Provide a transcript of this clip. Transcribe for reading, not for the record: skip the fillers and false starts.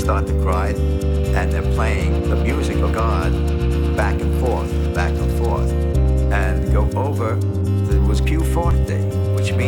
start to cry, and they're playing the music of God back and forth, and go over